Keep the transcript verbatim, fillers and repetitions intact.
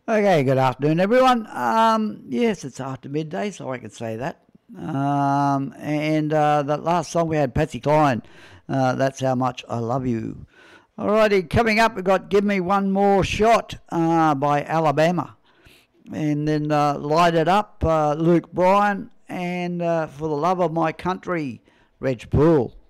Okay, good afternoon, everyone. Um, yes, it's after midday, so I can say that. Um, and uh, that last song we had, Patsy Cline, uh, That's How Much I Love You. Alrighty, coming up, we've got Give Me One More Shot uh, by Alabama. And then uh, Light It Up, uh, Luke Bryan. And uh, For the Love of My Country, Reg Poole.